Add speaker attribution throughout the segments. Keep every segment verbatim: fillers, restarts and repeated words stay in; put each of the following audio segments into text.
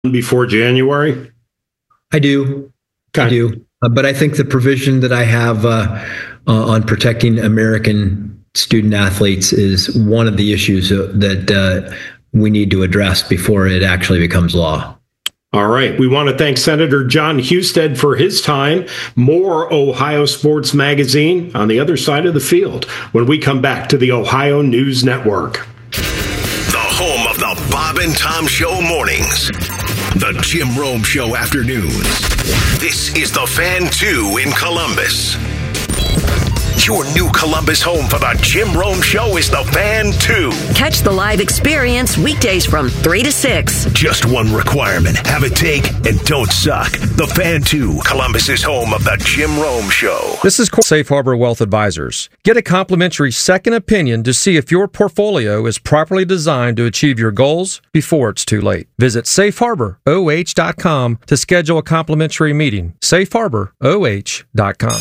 Speaker 1: before January?
Speaker 2: I do. Okay. I do. Uh, but I think the provision that I have uh, uh, on protecting American student athletes is one of the issues uh, that uh, we need to address before it actually becomes law.
Speaker 1: All right. We want to thank Senator Jon Husted for his time. More Ohio Sports Magazine on the other side of the field when we come back to the Ohio News Network.
Speaker 3: The home of the Bob and Tom Show mornings. The Jim Rome Show afternoons. This is the Fan two in Columbus. Your new Columbus home for the Jim Rome Show is the Fan two.
Speaker 4: Catch the live experience weekdays from three to six.
Speaker 3: Just one requirement. Have a take and don't suck. The Fan two, Columbus's home of the Jim Rome Show.
Speaker 5: This is Safe Harbor Wealth Advisors. Get a complimentary second opinion to see if your portfolio is properly designed to achieve your goals before it's too late. Visit safe harbor o h dot com to schedule a complimentary meeting. safe harbor o h dot com.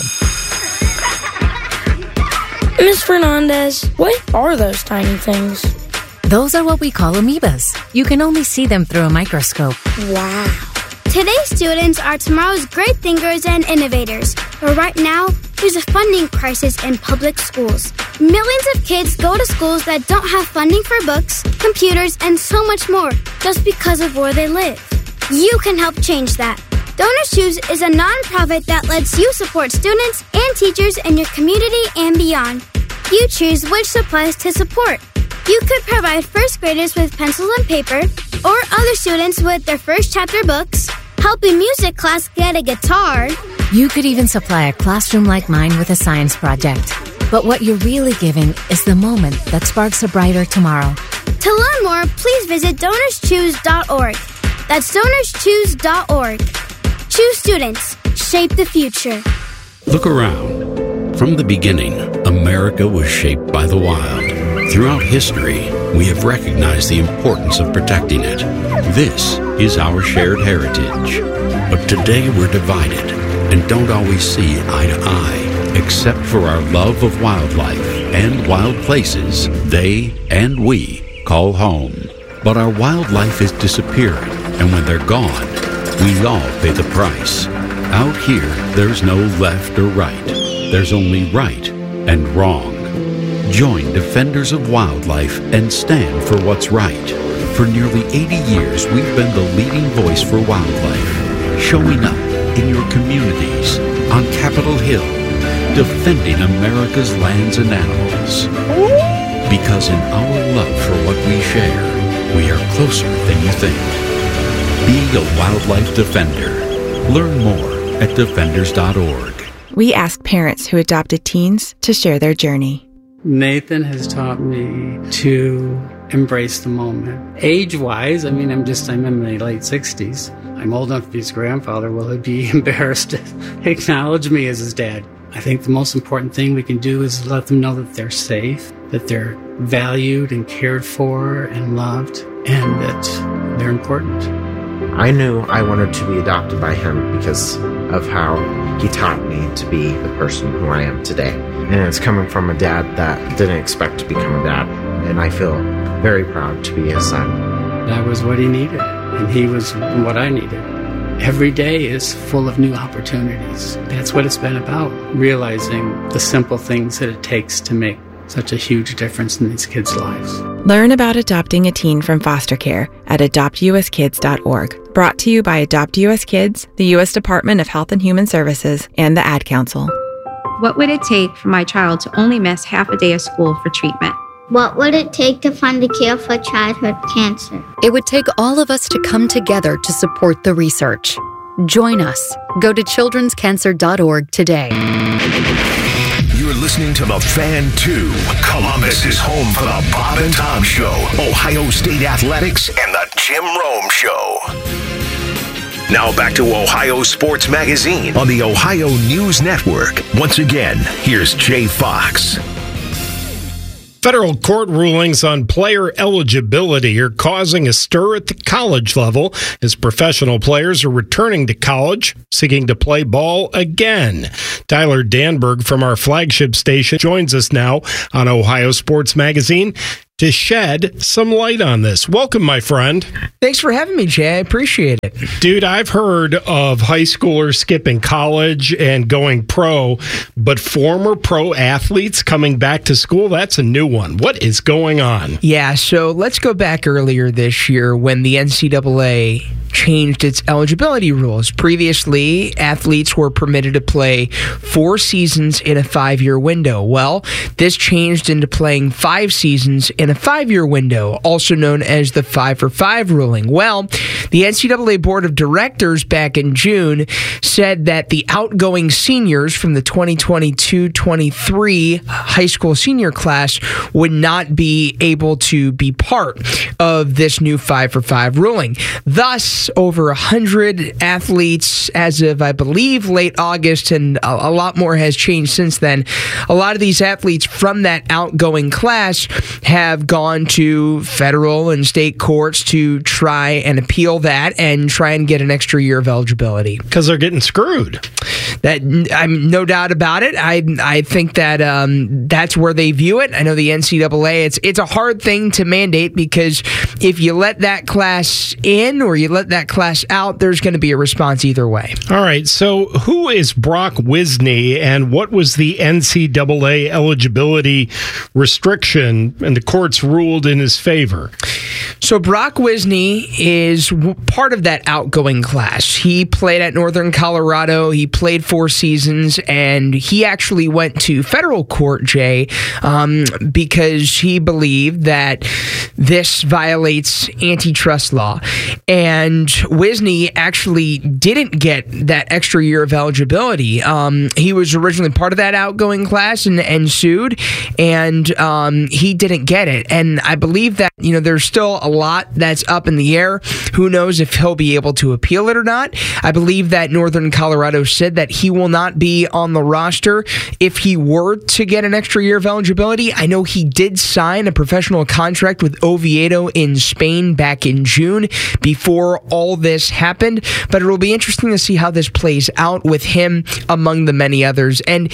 Speaker 6: Miz Fernandez, what are those tiny things?
Speaker 7: Those are what we call amoebas. You can only see them through a microscope.
Speaker 6: Wow.
Speaker 8: Today's students are tomorrow's great thinkers and innovators. But right now, there's a funding crisis in public schools. Millions of kids go to schools that don't have funding for books, computers, and so much more just because of where they live. You can help change that. Donors Choose is a nonprofit that lets you support students and teachers in your community and beyond. You choose which supplies to support. You could provide first graders with pencils and paper, or other students with their first chapter books, help a music class get a guitar.
Speaker 7: You could even supply a classroom like mine with a science project. But what you're really giving is the moment that sparks a brighter tomorrow.
Speaker 8: To learn more, please visit donors choose dot org. That's donors choose dot org. Choose students. Shape the future.
Speaker 9: Look around. From the beginning, America was shaped by the wild. Throughout history, we have recognized the importance of protecting it. This is our shared heritage. But today we're divided and don't always see eye to eye, except for our love of wildlife and wild places they and we call home. But our wildlife is disappearing, and when they're gone, we all pay the price. Out here, there's no left or right. There's only right and wrong. Join Defenders of Wildlife and stand for what's right. For nearly eighty years, we've been the leading voice for wildlife, showing up in your communities, on Capitol Hill, defending America's lands and animals. Because in our love for what we share, we are closer than you think. Be a wildlife defender. Learn more at defenders dot org.
Speaker 10: We ask parents who adopted teens to share their journey.
Speaker 11: Nathan has taught me to embrace the moment. Age-wise, I mean, I'm just, I'm in my late sixties. I'm old enough to be his grandfather. Will he be embarrassed to acknowledge me as his dad? I think the most important thing we can do is let them know that they're safe, that they're valued and cared for and loved, and that they're important.
Speaker 12: I knew I wanted to be adopted by him because of how he taught me to be the person who I am today. And it's coming from a dad that didn't expect to become a dad. And I feel very proud to be his son.
Speaker 11: That was what he needed, and he was what I needed. Every day is full of new opportunities. That's what it's been about, realizing the simple things that it takes to make such a huge difference in these kids' lives.
Speaker 10: Learn about adopting a teen from foster care at adopt u s kids dot org. Brought to you by Adopt U S Kids, the U S Department of Health and Human Services, and the Ad Council.
Speaker 13: What would it take for my child to only miss half a day of school for treatment?
Speaker 14: What would it take to find a cure for childhood cancer?
Speaker 15: It would take all of us to come together to support the research. Join us. Go to children's cancer dot org today.
Speaker 3: You're listening to The Fan two. Columbus is home for the Bob and Tom Show, Ohio State Athletics, and the Jim Rome Show. Now back to Ohio Sports Magazine on the Ohio News Network. Once again, here's Jay Fox.
Speaker 1: Federal court rulings on player eligibility are causing a stir at the college level as professional players are returning to college, seeking to play ball again. Tyler Danberg from our flagship station joins us now on Ohio Sports Magazine. to shed some light on this. Welcome, my friend.
Speaker 16: Thanks for having me, Jay. I appreciate it.
Speaker 1: Dude, I've heard of high schoolers skipping college and going pro, but former pro athletes coming back to school, that's a new one. What is going on?
Speaker 16: Yeah, so let's go back earlier this year when the N C double A changed its eligibility rules. Previously, athletes were permitted to play four seasons in a five-year window. Well, this changed into playing five seasons in a five-year window, also known as the five for five ruling. Well, the N C double A Board of Directors back in June said that the outgoing seniors from the twenty twenty-two twenty-three high school senior class would not be able to be part of this new five for five ruling. Thus, over one hundred athletes as of, I believe, late August, and a, a lot more has changed since then. A lot of these athletes from that outgoing class have gone to federal and state courts to try and appeal that and try and get an extra year of eligibility.
Speaker 1: Because they're getting screwed.
Speaker 16: That I'm no doubt about it. I I think that um, that's where they view it. I know the N C double A, it's it's a hard thing to mandate because if you let that class in or you let that class out, there's going to be a response either way.
Speaker 1: All right, so who is Brock Wisney and what was the N C double A eligibility restriction and the courts ruled in his favor?
Speaker 16: So Brock Wisney is part of that outgoing class. He played at Northern Colorado. He played four seasons, and he actually went to federal court, Jay, um, because he believed that this violates antitrust law. And Wisney actually didn't get that extra year of eligibility. Um, he was originally part of that outgoing class and, and sued, and um, he didn't get it. And I believe that, you know, there's still a lot that's up in the air. Who knows if he'll be able to appeal it or not. I believe that Northern Colorado said that he will not be on the roster if he were to get an extra year of eligibility. I know he did sign a professional contract with Oviedo in Spain back in June before all this happened, but it will be interesting to see how this plays out with him among the many others. And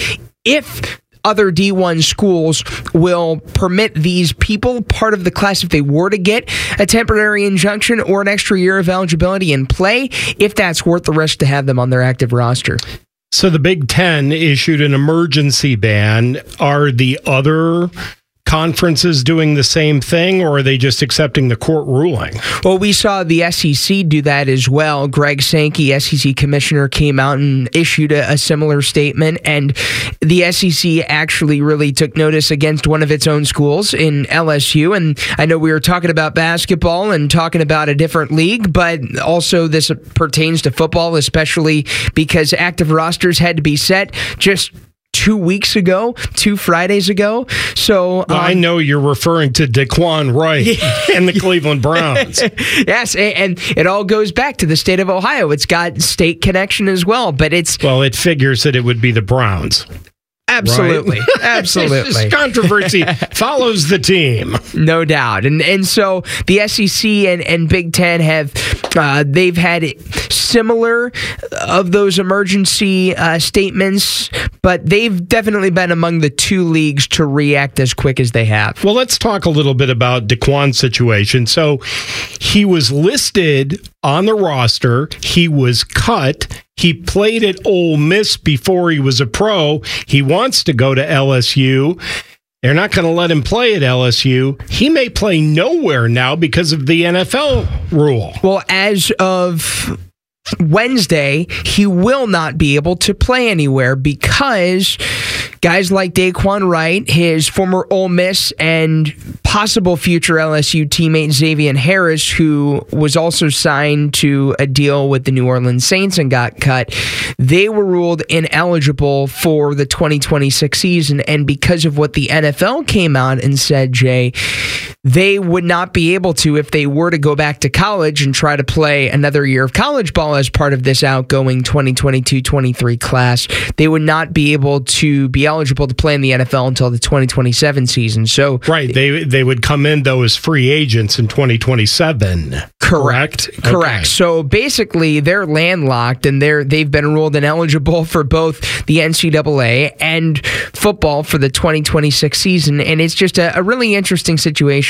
Speaker 16: if other D one schools will permit these people, part of the class, if they were to get a temporary injunction or an extra year of eligibility in play, if that's worth the risk to have them on their active roster.
Speaker 1: So the Big Ten issued an emergency ban. Are the other conferences doing the same thing, or are they just accepting the court ruling?
Speaker 16: Well, we saw the S E C do that as well. Greg Sankey, S E C commissioner, came out and issued a, a similar statement, and the S E C actually really took notice against one of its own schools in L S U. And I know we were talking about basketball and talking about a different league, but also this pertains to football, especially because active rosters had to be set just two weeks ago, two Fridays ago. So um,
Speaker 1: well, I know you're referring to Daquan Wright and the Cleveland Browns.
Speaker 16: Yes, and it all goes back to the state of Ohio. It's got state connection as well, but it's...
Speaker 1: Well, it figures that it would be the Browns.
Speaker 16: Absolutely.
Speaker 1: Right?
Speaker 16: Absolutely.
Speaker 1: Controversy follows the team.
Speaker 16: No doubt. And and so the S E C and, and Big Ten have, uh, they've had similar of those emergency uh, statements, but they've definitely been among the two leagues to react as quick as they have.
Speaker 1: Well, let's talk a little bit about Daquan's situation. So he was listed on the roster. He was cut. He played at Ole Miss before he was a pro. He wants to go to L S U. They're not going to let him play at L S U. He may play nowhere now because of the N F L rule.
Speaker 16: Well, as of Wednesday, he will not be able to play anywhere because guys like Daquan Wright, his former Ole Miss and possible future L S U teammate Xavier Harris, who was also signed to a deal with the New Orleans Saints and got cut, they were ruled ineligible for the twenty twenty-six season. And because of what the N F L came out and said, Jay, they would not be able to, if they were to go back to college and try to play another year of college ball as part of this outgoing twenty twenty-two twenty-three class, they would not be able to be eligible to play in the N F L until the twenty twenty-seven season. So
Speaker 1: right, they they would come in though as free agents in twenty twenty-seven.
Speaker 16: Correct.
Speaker 1: Correct.
Speaker 16: Correct.
Speaker 1: Okay.
Speaker 16: So basically, they're landlocked, and they're they've been ruled ineligible for both the N C double A and football for the twenty twenty-six season. And it's just a, a really interesting situation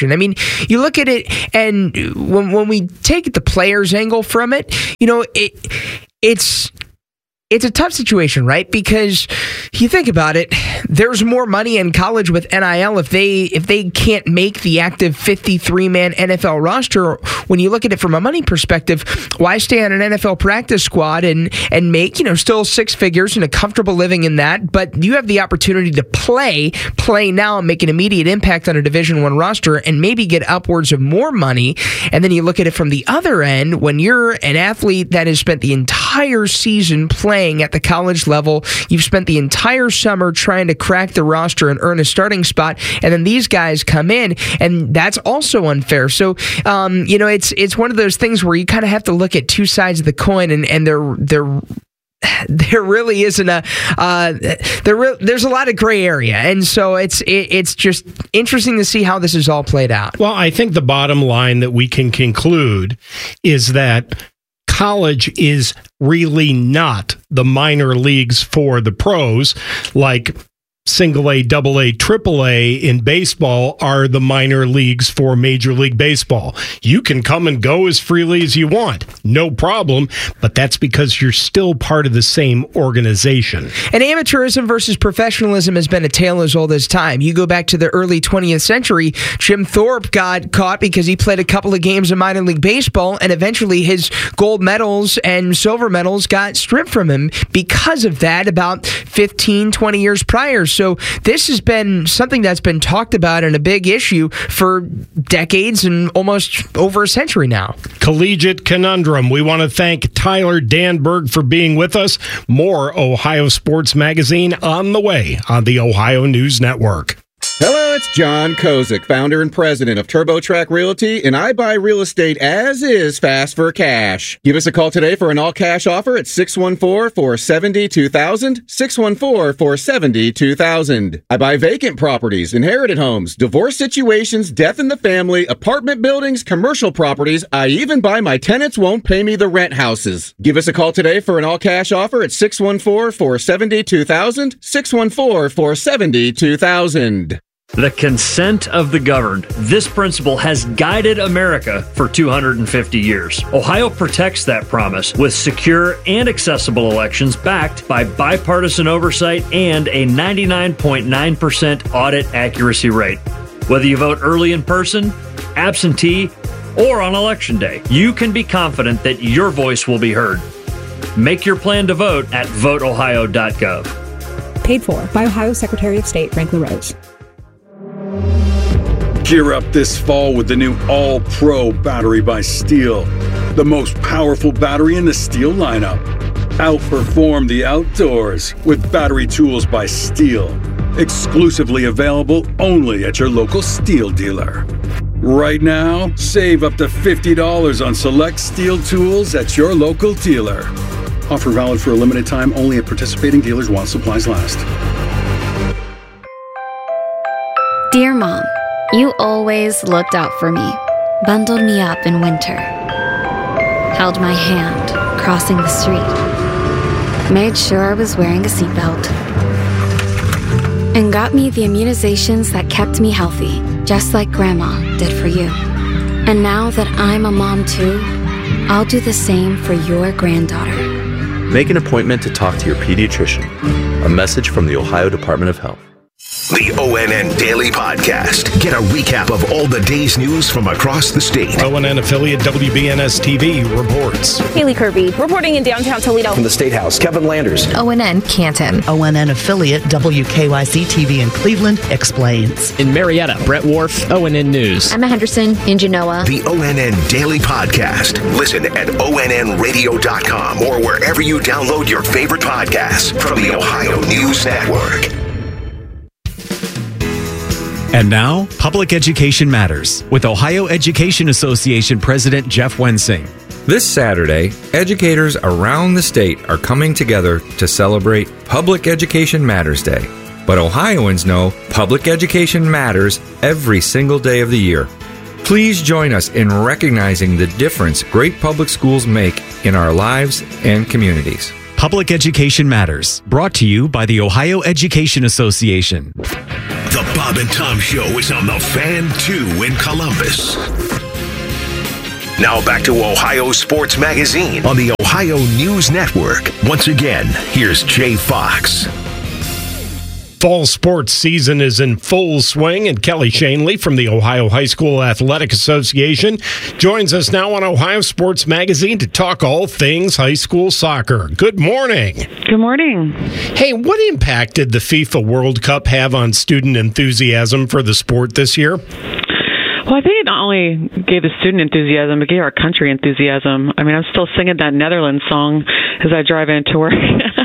Speaker 16: situation. I mean, you look at it, and when when we take the player's angle from it, you know, it it's. It's a tough situation, right? Because you think about it, there's more money in college with N I L if they if they can't make the active fifty-three man N F L roster. When you look at it from a money perspective, why stay on an N F L practice squad and and make, you know, still six figures and a comfortable living in that? But you have the opportunity to play, play now and make an immediate impact on a Division One roster and maybe get upwards of more money. And then you look at it from the other end, when you're an athlete that has spent the entire season playing at the college level, you've spent the entire summer trying to crack the roster and earn a starting spot, and then these guys come in, and that's also unfair. So, um, you know, it's it's one of those things where you kind of have to look at two sides of the coin, and and they're they're. There really isn't a uh, there. Re- there's a lot of gray area, and so it's it, it's just interesting to see how this is all played out.
Speaker 1: Well, I think the bottom line that we can conclude is that college is really not the minor leagues for the pros, like single A, double A, triple A in baseball are the minor leagues for Major League Baseball. You can come and go as freely as you want, no problem, but that's because you're still part of the same organization.
Speaker 16: And amateurism versus professionalism has been a tale as old as time. You go back to the early twentieth century, Jim Thorpe got caught because he played a couple of games of minor league baseball, and eventually his gold medals and silver medals got stripped from him because of that about fifteen, twenty years prior. So this has been something that's been talked about and a big issue for decades and almost over a century now.
Speaker 1: Collegiate Conundrum. We want to thank Tyler Danberg for being with us. More Ohio Sports Magazine on the way on the Ohio News Network.
Speaker 17: Hello, it's John Kozik, founder and president of TurboTrack Realty, and I buy real estate as is fast for cash. Give us a call today for an all-cash offer at six one four, four seven zero, two thousand, six one four, four seven zero, two thousand. I buy vacant properties, inherited homes, divorce situations, death in the family, apartment buildings, commercial properties. I even buy my tenants won't pay me the rent houses. Give us a call today for an all-cash offer at six one four, four seven zero, two thousand, six one four, four seven zero, two thousand.
Speaker 18: The consent of the governed. This principle has guided America for two hundred fifty years. Ohio protects that promise with secure and accessible elections backed by bipartisan oversight and a ninety-nine point nine percent audit accuracy rate. Whether you vote early in person, absentee, or on election day, you can be confident that your voice will be heard. Make your plan to vote at vote ohio dot gov.
Speaker 19: Paid for by Ohio Secretary of State Frank LaRose.
Speaker 20: Gear up this fall with the new All-Pro battery by Steel, the most powerful battery in the Steel lineup. Outperform the outdoors with battery tools by Steel, exclusively available only at your local Steel dealer. Right now, save up to fifty dollars on select Steel tools at your local dealer. Offer valid for a limited time only at participating dealers while supplies last.
Speaker 21: Dear Mom, you always looked out for me, bundled me up in winter, held my hand crossing the street, made sure I was wearing a seatbelt, and got me the immunizations that kept me healthy, just like Grandma did for you. And now that I'm a mom too, I'll do the same for your granddaughter.
Speaker 22: Make an appointment to talk to your pediatrician. A message from the Ohio Department of Health.
Speaker 3: The O N N Daily Podcast. Get a recap of all the day's news from across the state.
Speaker 1: O N N affiliate W B N S T V reports.
Speaker 23: Haley Kirby reporting in downtown Toledo.
Speaker 24: From the State House, Kevin Landers.
Speaker 25: O N N Canton.
Speaker 26: O N N affiliate W K Y C T V in Cleveland explains.
Speaker 27: In Marietta, Brett Wharf, O N N News.
Speaker 28: Emma Henderson in Genoa.
Speaker 3: The O N N Daily Podcast. Listen at O N N radio dot com or wherever you download your favorite podcasts from the Ohio News Network.
Speaker 29: And now, Public Education Matters with Ohio Education Association President Jeff Wensing.
Speaker 30: This Saturday, educators around the state are coming together to celebrate Public Education Matters Day. But Ohioans know public education matters every single day of the year. Please join us in recognizing the difference great public schools make in our lives and communities.
Speaker 29: Public Education Matters, brought to you by the Ohio Education Association.
Speaker 3: The Bob and Tom Show is on the Fan two in Columbus. Now back to Ohio Sports Magazine on the Ohio News Network. Once again, here's Jay Fox.
Speaker 1: Fall sports season is in full swing, and Kelly Shanley from the Ohio High School Athletic Association joins us now on Ohio Sports Magazine to talk all things high school soccer. Good morning.
Speaker 2: Good morning.
Speaker 1: Hey, what impact did the FIFA World Cup have on student enthusiasm for the sport this year?
Speaker 2: Well, I think it not only gave the student enthusiasm, it gave our country enthusiasm. I mean, I'm still singing that Netherlands song as I drive into work.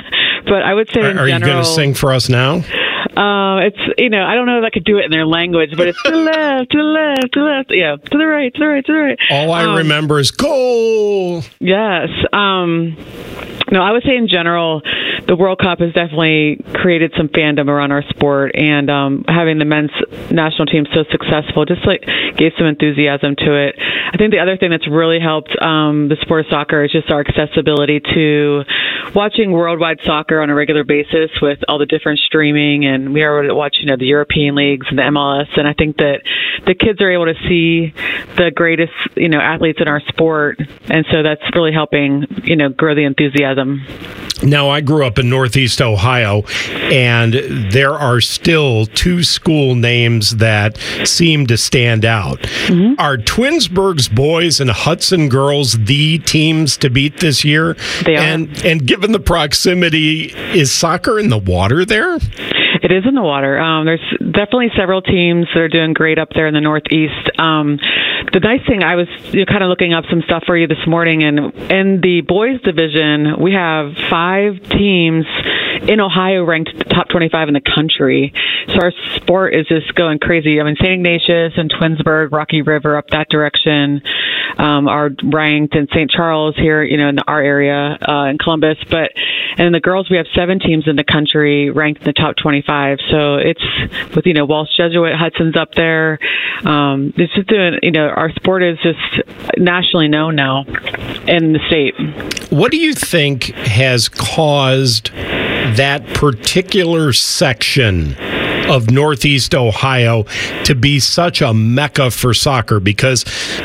Speaker 2: But I would say
Speaker 1: are,
Speaker 2: in
Speaker 1: are
Speaker 2: general...
Speaker 1: you going to sing for us now?
Speaker 2: Uh, it's, you know, I don't know if I could do it in their language, but it's to the left, to the left, to the left, yeah, to the right, to the right, to the right.
Speaker 1: All I
Speaker 2: um,
Speaker 1: remember is goal.
Speaker 2: Yes. Um, no, I would say in general, the World Cup has definitely created some fandom around our sport, and um, having the men's national team so successful just like gave some enthusiasm to it. I think the other thing that's really helped um, the sport of soccer is just our accessibility to watching worldwide soccer on a regular basis with all the different streaming, and we are watching, you know, the European leagues and the M L S, and I think that the kids are able to see the greatest, you know, athletes in our sport, and so that's really helping, you know, grow the enthusiasm.
Speaker 1: Now, I grew up in Northeast Ohio, and there are still two school names that seem to stand out. Mm-hmm. Are Twinsburg's boys and Hudson girls the teams to beat this year?
Speaker 2: They are.
Speaker 1: And, and given the proximity, is soccer in the water there?
Speaker 2: It is in the water. Um, there's definitely several teams that are doing great up there in the Northeast. Um, the nice thing, I was you know, kind of looking up some stuff for you this morning, and in the boys division, we have five teams in Ohio ranked top twenty-five in the country. So our sport is just going crazy. I mean, Saint Ignatius and Twinsburg, Rocky River up that direction um, are ranked, and Saint Charles here, you know, in our area uh, in Columbus. But and in the girls, we have seven teams in the country ranked in the top twenty-five. So it's with, you know, Walsh Jesuit, Hudson's up there. Um, it's just doing, you know, our sport is just nationally known now in the state.
Speaker 1: What do you think has caused that particular section of Northeast Ohio to be such a mecca for soccer? Because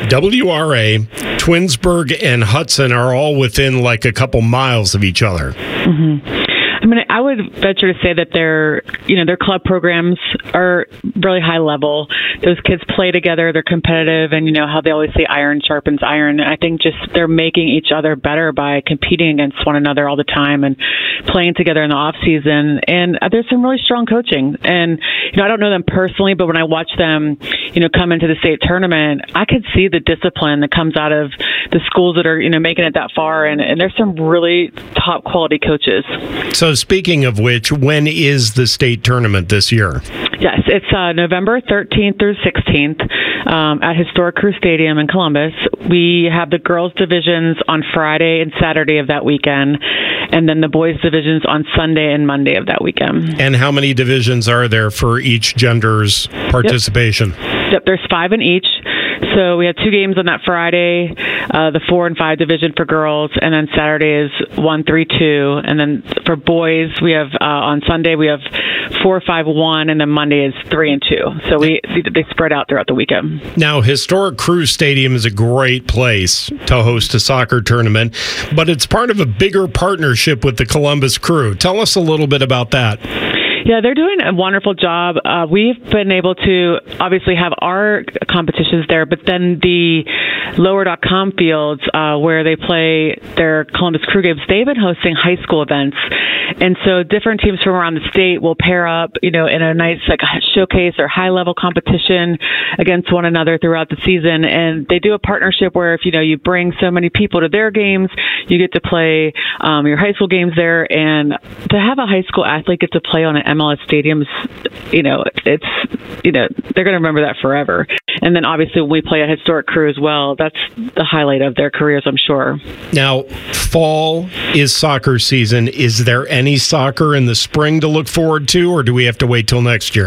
Speaker 1: W R A, Twinsburg, and Hudson are all within like a couple miles of each other.
Speaker 2: Mm-hmm. I mean, I would venture to say that their, you know, their club programs are really high level. Those kids play together, they're competitive, and you know how they always say iron sharpens iron. I think just they're making each other better by competing against one another all the time and playing together in the off season. And there's some really strong coaching. And you know, I don't know them personally, but when I watch them, you know, come into the state tournament, I could see the discipline that comes out of the schools that are, you know, making it that far. And, and there's some really top quality coaches.
Speaker 1: So speaking of which, when is the state tournament this year?
Speaker 2: Yes, it's uh, November thirteenth through sixteenth um, at Historic Crew Stadium in Columbus. We have the girls' divisions on Friday and Saturday of that weekend, and then the boys' divisions on Sunday and Monday of that weekend.
Speaker 1: And how many divisions are there for each gender's participation?
Speaker 2: Yep, yep there's five in each. So we had two games on that Friday, uh, the four and five division for girls, and then Saturday is one, three, two, and then for boys we have uh, on Sunday we have four, five, one, and then Monday is three and two. So we they spread out throughout the weekend.
Speaker 1: Now, Historic Crew Stadium is a great place to host a soccer tournament, but it's part of a bigger partnership with the Columbus Crew. Tell us a little bit about that.
Speaker 2: Yeah, they're doing a wonderful job. Uh, we've been able to obviously have our competitions there, but then the lower dot com fields uh, where they play their Columbus Crew games, they've been hosting high school events. And so different teams from around the state will pair up, you know, in a nice like showcase or high level competition against one another throughout the season. And they do a partnership where if, you know, you bring so many people to their games, you get to play um, your high school games there. And to have a high school athlete get to play on an M L S stadium is, you know, it's, you know, they're going to remember that forever. And then obviously when we play a Historic Crew as well, that's the highlight of their careers, I'm sure.
Speaker 1: Now, fall is soccer season. Is there any soccer in the spring to look forward to, or do we have to wait till next year?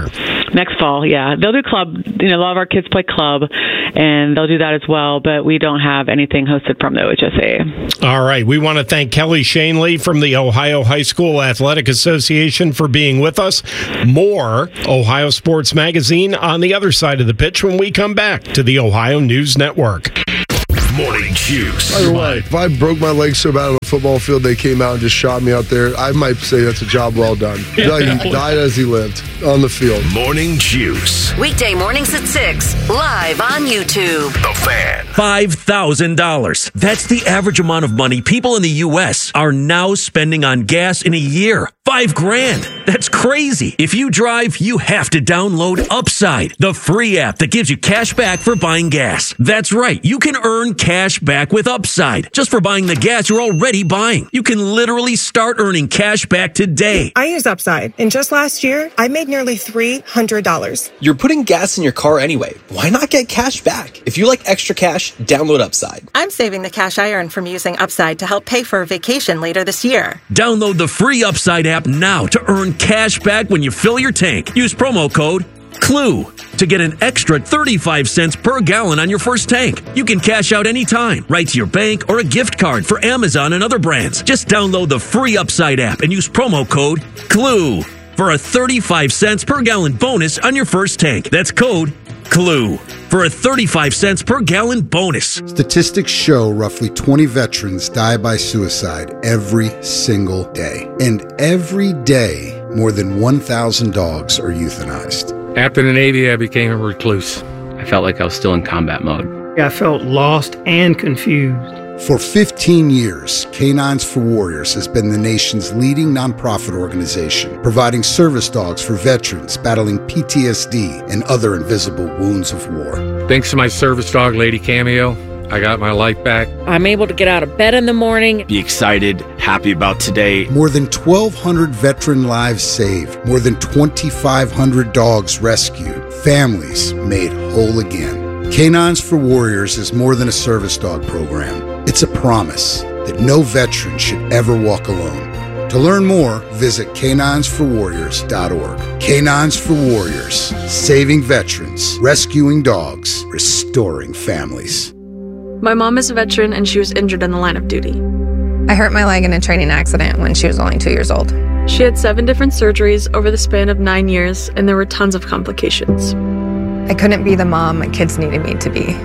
Speaker 2: next fall, yeah. They'll do club. You know, a lot of our kids play club, and they'll do that as well, but we don't have anything hosted from the O H S A.
Speaker 1: All right. We want to thank Kelly Shanley from the Ohio High School Athletic Association for being with us. More Ohio Sports Magazine on the other side of the pitch when we come back to the Ohio News Network.
Speaker 3: Morning Juice.
Speaker 4: By the way, if I broke my leg so bad on the football field they came out and just shot me out there, I might say that's a job well done. He died as he lived on the field.
Speaker 3: Morning Juice.
Speaker 5: Weekday mornings at six, live on YouTube.
Speaker 3: The Fan.
Speaker 6: five thousand dollars. That's the average amount of money people in the U S are now spending on gas in a year. Five grand. That's crazy. If you drive, you have to download Upside, the free app that gives you cash back for buying gas. That's right. You can earn cash back with Upside just for buying the gas you're already buying. You can literally start earning cash back today.
Speaker 7: I use Upside, and just last year, I made nearly three hundred dollars.
Speaker 8: You're putting gas in your car anyway. Why not get cash back? If you like extra cash, download Upside.
Speaker 7: I'm saving the cash I earn from using Upside to help pay for a vacation later this year.
Speaker 6: Download the free Upside app now to earn cash back when you fill your tank. Use promo code CLUE to get an extra thirty-five cents per gallon on your first tank. You can cash out anytime, right to your bank or a gift card for Amazon and other brands. Just download the free Upside app and use promo code CLUE for a thirty-five cents per gallon bonus on your first tank. That's code CLUE for a thirty-five cents per gallon bonus.
Speaker 9: Statistics show roughly twenty veterans die by suicide every single day. And every day, more than one thousand dogs are euthanized.
Speaker 12: After the Navy, I became a recluse.
Speaker 24: I felt like I was still in combat mode.
Speaker 11: I felt lost and confused.
Speaker 9: For fifteen years, Canines for Warriors has been the nation's leading nonprofit organization, providing service dogs for veterans battling P T S D and other invisible wounds of war.
Speaker 12: Thanks to my service dog, Lady Cameo, I got my life back.
Speaker 25: I'm able to get out of bed in the morning.
Speaker 28: Be excited, happy about today.
Speaker 9: More than twelve hundred veteran lives saved. More than twenty-five hundred dogs rescued. Families made whole again. Canines for Warriors is more than a service dog program. It's a promise that no veteran should ever walk alone. To learn more, visit canines for warriors dot org. Canines for Warriors, saving veterans, rescuing dogs, restoring families.
Speaker 31: My mom is a veteran and she was injured in the line of duty.
Speaker 32: I hurt my leg in a training accident when she was only two years old.
Speaker 31: She had seven different surgeries over the span of nine years, and there were tons of complications.
Speaker 32: I couldn't be the mom my kids needed me to be.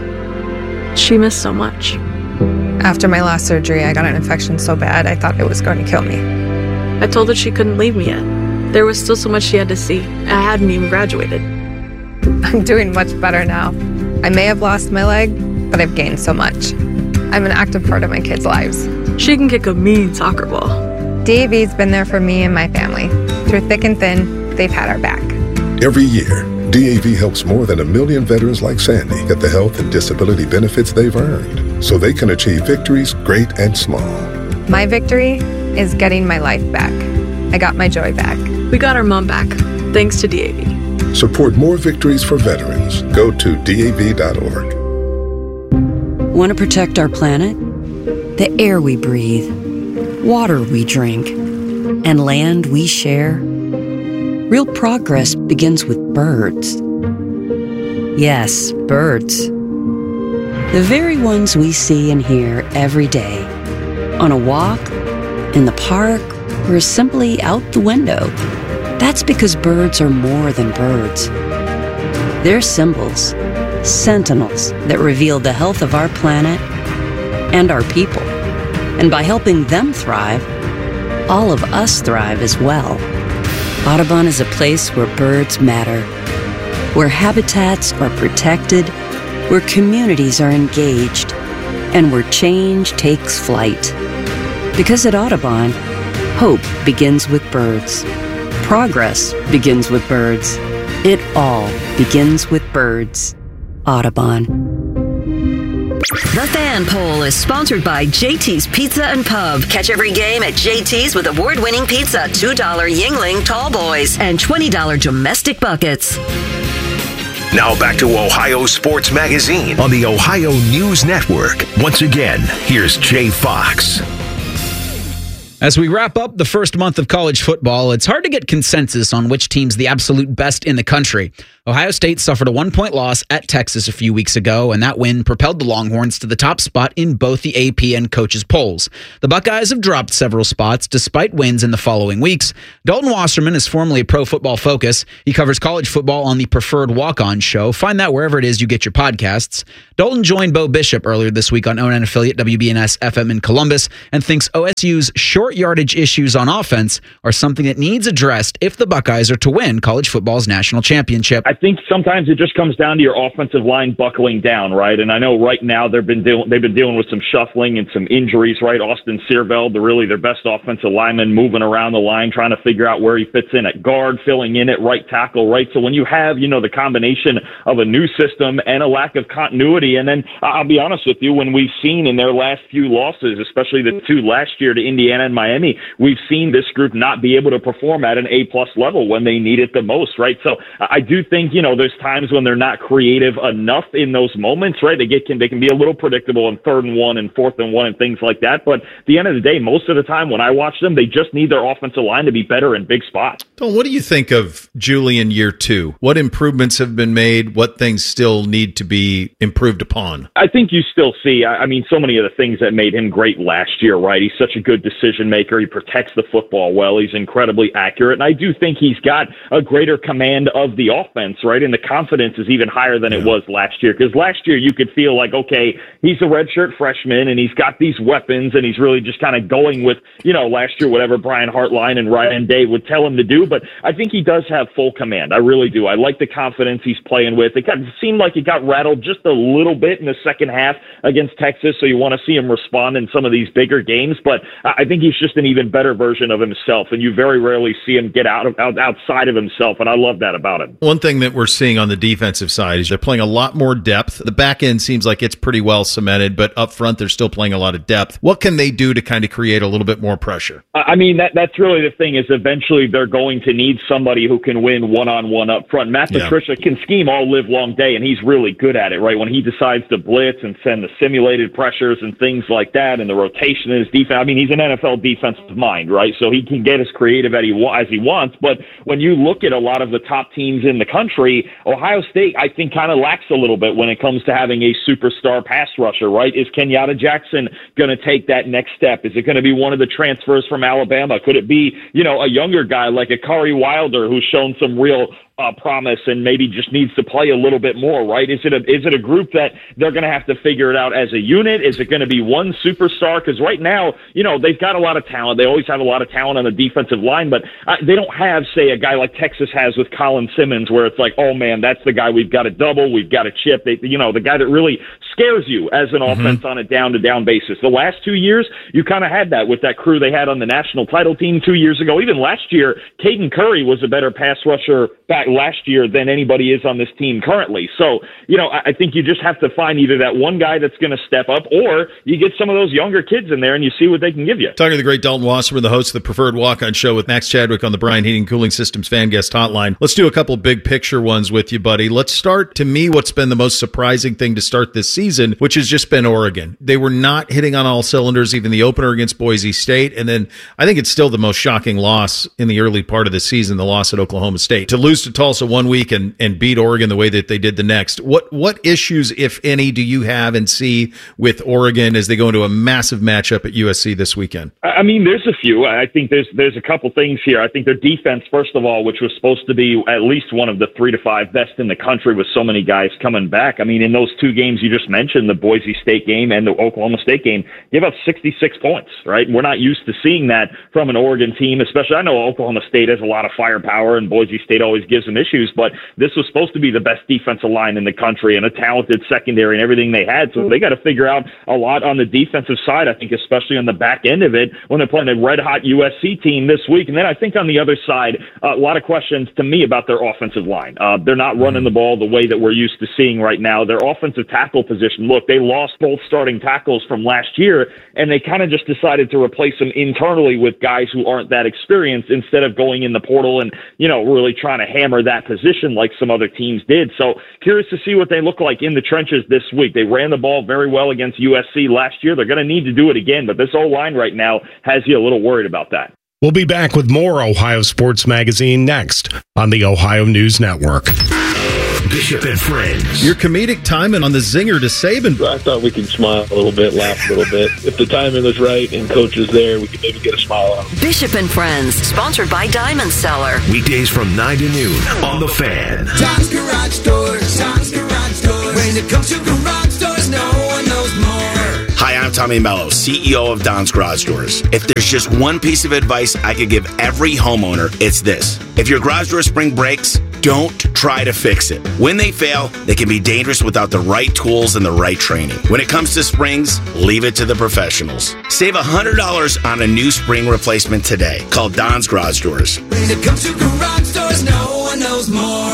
Speaker 31: She missed so much.
Speaker 32: After my last surgery, I got an infection so bad I thought it was going to kill me.
Speaker 31: I told her she couldn't leave me yet. There was still so much she had to see. I hadn't even graduated.
Speaker 32: I'm doing much better now. I may have lost my leg, but I've gained so much. I'm an active part of my kids' lives.
Speaker 31: She can kick a mean soccer ball.
Speaker 32: D A V's been there for me and my family. Through thick and thin, they've had our back.
Speaker 33: Every year, D A V helps more than a million veterans like Sandy get the health and disability benefits they've earned so they can achieve victories great and small.
Speaker 32: My victory is getting my life back. I got my joy back.
Speaker 31: We got our mom back, thanks to D A V.
Speaker 33: Support more victories for veterans. Go to D A V dot org.
Speaker 34: Want to protect our planet? The air we breathe, water we drink, and land we share? Real progress begins with birds. Yes, birds. The very ones we see and hear every day. On a walk, in the park, or simply out the window. That's because birds are more than birds. They're symbols, sentinels that reveal the health of our planet and our people. And by helping them thrive, all of us thrive as well. Audubon is a place where birds matter, where habitats are protected, where communities are engaged, and where change takes flight. Because at Audubon, hope begins with birds. Progress begins with birds. It all begins with birds. Audubon.
Speaker 5: The Fan Poll is sponsored by J T's Pizza and Pub. Catch every game at J T's with award-winning pizza, two dollar Yingling Tall Boys, and twenty dollar domestic buckets.
Speaker 3: Now back to Ohio Sports Magazine on the Ohio News Network. Once again, here's Jay Fox.
Speaker 10: As we wrap up the first month of college football, it's hard to get consensus on which team's the absolute best in the country. Ohio State suffered a one-point loss at Texas a few weeks ago, and that win propelled the Longhorns to the top spot in both the A P and coaches' polls. The Buckeyes have dropped several spots despite wins in the following weeks. Dalton Wasserman is formerly of Pro Football Focus. He covers college football on the Preferred Walk-On show. Find that wherever it is you get your podcasts. Dalton joined Bo Bishop earlier this week on O N N affiliate W B N S F M in Columbus and thinks O S U's short yardage issues on offense are something that needs addressed if the Buckeyes are to win college football's national championship.
Speaker 13: I think sometimes it just comes down to your offensive line buckling down, right? And I know right now they've been dealing they've been dealing with some shuffling and some injuries, right? Austin Searveld, the really their best offensive lineman, moving around the line, trying to figure out where he fits in at guard, filling in at right tackle, right? So when you have, you know, the combination of a new system and a lack of continuity, and then I'll be honest with you, when we've seen in their last few losses, especially the two last year to Indiana and Miami, we've seen this group not be able to perform at an A-plus level when they need it the most, right? So I do think, you know, there's times when they're not creative enough in those moments, right? They get can they can be a little predictable in third and one and fourth and one and things like that. But at the end of the day, most of the time when I watch them, they just need their offensive line to be better in big spots.
Speaker 14: Don, what do you think of Julian year two? What improvements have been made? What things still need to be improved upon?
Speaker 13: I think you still see, I mean, so many of the things that made him great last year, right? He's such a good decision maker. He protects the football well. He's incredibly accurate. And I do think he's got a greater command of the offense, right? And the confidence is even higher than yeah. it was last year. Because last year you could feel like, okay, he's a redshirt freshman and he's got these weapons and he's really just kind of going with, you know, last year, whatever Brian Hartline and Ryan Day would tell him to do. But I think he does have full command. I really do. I like the confidence he's playing with. It, got, it seemed like it got rattled just a little bit in the second half against Texas. So you want to see him respond in some of these bigger games. But I think he's just an even better version of himself. And you very rarely see him get out of out, outside of himself. And I love that about him.
Speaker 14: One thing that we're seeing on the defensive side is they're playing a lot more depth. The back end seems like it's pretty well cemented, but up front, they're still playing a lot of depth. What can they do to kind of create a little bit more pressure?
Speaker 13: I mean, that that's really the thing is eventually they're going to need somebody who can win one-on-one up front. Matt yeah. Patricia can scheme all live long day, and he's really good at it, right? When he decides to blitz and send the simulated pressures and things like that and the rotation in his defense, I mean, he's an N F L defensive mind, right? So he can get as creative as he, as he wants. But when you look at a lot of the top teams in the country, Ohio State, I think, kind of lacks a little bit when it comes to having a superstar pass rusher, right? Is Kenyatta Jackson going to take that next step? Is it going to be one of the transfers from Alabama? Could it be, you know, a younger guy like a Akari Wilder who's shown some real uh, promise and maybe just needs to play a little bit more, right? Is it a, is it a group that they're going to have to figure it out as a unit? Is it going to be one superstar? Because right now, you know, they've got a lot of talent. They always have a lot of talent on the defensive line, but uh, they don't have, say, a guy like Texas has with Colin Simmons where it's like, oh, man, that's the guy we've got to double, we've got to chip. They, you know, the guy that really scares you as an mm-hmm. offense on a down-to-down basis. The last two years, you kind of had that with that crew they had on the national title team two years ago. Even last year, Caden Curry was a better pass rusher back last year than anybody is on this team currently. So, you know, I think you just have to find either that one guy that's going to step up or you get some of those younger kids in there and you see what they can give you.
Speaker 14: Talking to the great Dalton Wasserman, the host of the Preferred Walk-On show with Max Chadwick on the Bryan Heating Cooling Systems Fan Guest Hotline. Let's do a couple big picture ones with you, buddy. Let's start, to me, what's been the most surprising thing to start this season, which has just been Oregon. They were not hitting on all cylinders, even the opener against Boise State. And then I think it's still the most shocking loss in the early part of the season, the loss at Oklahoma State. To lose to Tulsa one week and, and beat Oregon the way that they did the next. What what issues, if any, do you have and see with Oregon as they go into a massive matchup at U S C this weekend?
Speaker 13: I mean, there's a few. I think there's there's a couple things here. I think their defense, first of all, which was supposed to be at least one of the three to five best in the country with so many guys coming back. I mean, in those two games you just mentioned, the Boise State game and the Oklahoma State game, give up sixty-six points, right? We're not used to seeing that from an Oregon team, especially. I know Oklahoma State has a lot of firepower and Boise State always gives them issues, but this was supposed to be the best defensive line in the country and a talented secondary and everything they had. So they got to figure out a lot on the defensive side, I think, especially on the back end of it when they're playing a red-hot U S C team this week. And then I think on the other side, uh, a lot of questions to me about their offensive line. Uh, they're not running the ball the way that we're used to seeing right now. Their offensive tackle position position. Look, they lost both starting tackles from last year, and they kind of just decided to replace them internally with guys who aren't that experienced instead of going in the portal and, you know, really trying to hammer that position like some other teams did. So curious to see what they look like in the trenches this week. They ran the ball very well against U S C last year. They're going to need to do it again, but this O-line right now has you a little worried about that.
Speaker 1: We'll be back with more Ohio Sports Magazine next on the Ohio News Network.
Speaker 3: Bishop and Friends.
Speaker 14: Your comedic timing on the zinger to Saban.
Speaker 2: I thought we could smile a little bit, laugh a little bit. If the timing was right and coach was there, we could maybe get a smile out.
Speaker 5: Bishop and Friends, sponsored by Diamond Seller.
Speaker 3: Weekdays from nine to noon on The Fan.
Speaker 15: Tom's Garage Doors. Tom's Garage Doors. When it comes to garage doors, no one knows more.
Speaker 16: Hi, I'm Tommy Mello, C E O of Don's Garage Doors. If there's just one piece of advice I could give every homeowner, it's this. If your garage door spring breaks, don't try to fix it. When they fail, they can be dangerous without the right tools and the right training. When it comes to springs, leave it to the professionals. Save one hundred dollars on a new spring replacement today. Call Don's Garage Doors.
Speaker 15: When it comes to garage doors, no one knows more.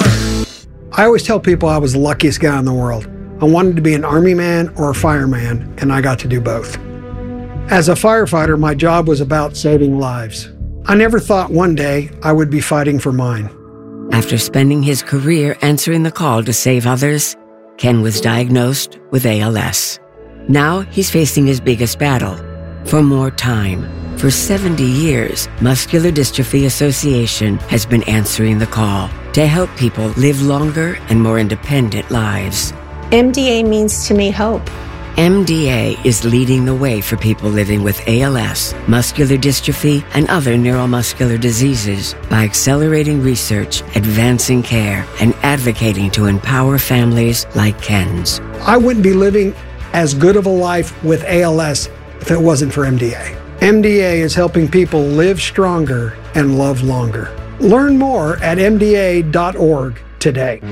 Speaker 17: I always tell people I was the luckiest guy in the world. I wanted to be an Army man or a fireman, and I got to do both. As a firefighter, my job was about saving lives. I never thought one day I would be fighting for mine.
Speaker 34: After spending his career answering the call to save others, Ken was diagnosed with A L S. Now he's facing his biggest battle, for more time. For seventy years, Muscular Dystrophy Association has been answering the call to help people live longer and more independent lives.
Speaker 18: M D A means to me hope.
Speaker 34: M D A is leading the way for people living with A L S, muscular dystrophy, and other neuromuscular diseases by accelerating research, advancing care, and advocating to empower families like Ken's.
Speaker 17: I wouldn't be living as good of a life with A L S if it wasn't for M D A. M D A is helping people live stronger and love longer. Learn more at M D A dot org today.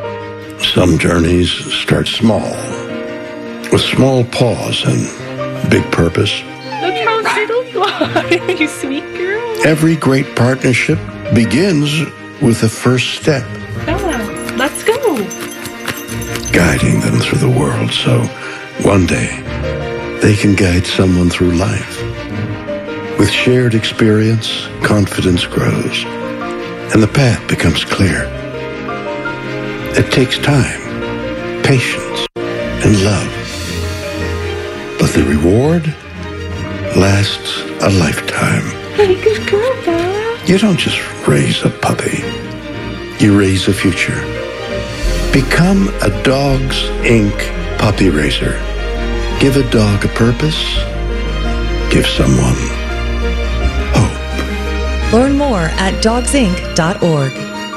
Speaker 19: Some journeys start small, with small pause and big purpose.
Speaker 31: Look how little you are, you sweet girl.
Speaker 19: Every great partnership begins with the first step.
Speaker 31: Bella, let's go.
Speaker 19: Guiding them through the world so one day they can guide someone through life. With shared experience, confidence grows, and the path becomes clear. It takes time, patience, and love. But the reward lasts a lifetime.
Speaker 31: Hey, good girl, Bella.
Speaker 19: You don't just raise a puppy. You raise a future. Become a Dogs Incorporated puppy raiser. Give a dog a purpose. Give someone hope.
Speaker 20: Learn more at dogs inc dot org.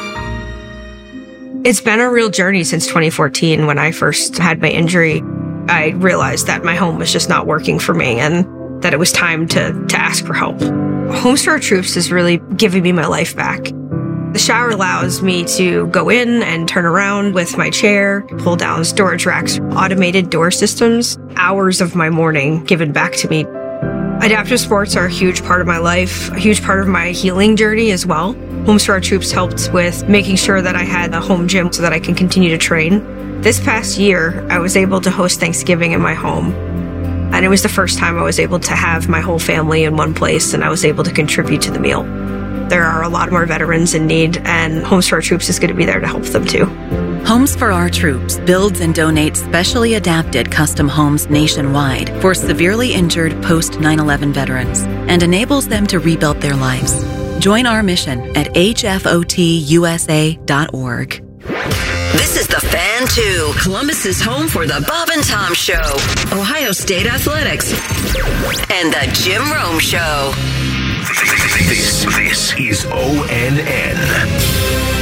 Speaker 21: It's been a real journey since twenty fourteen when I first had my injury. I realized that my home was just not working for me and that it was time to, to ask for help. Homes for Our Troops is really giving me my life back. The shower allows me to go in and turn around with my chair, pull down storage racks, automated door systems, hours of my morning given back to me. Adaptive sports are a huge part of my life, a huge part of my healing journey as well. Homes for Our Troops helped with making sure that I had a home gym so that I can continue to train. This past year, I was able to host Thanksgiving in my home. And it was the first time I was able to have my whole family in one place and I was able to contribute to the meal. There are a lot more veterans in need and Homes for Our Troops is going to be there to help them too.
Speaker 20: Homes for Our Troops builds and donates specially adapted custom homes nationwide for severely injured post nine eleven veterans and enables them to rebuild their lives. Join our mission at H F O T U S A dot org.
Speaker 5: This is The Fan two, Columbus's home for the Bob and Tom Show, Ohio State Athletics, and the Jim Rome Show.
Speaker 3: This, this is O N N.